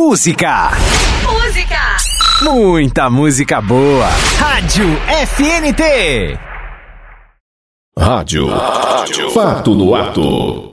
música. Muita música boa. Rádio FNT. Rádio Fato no Ato.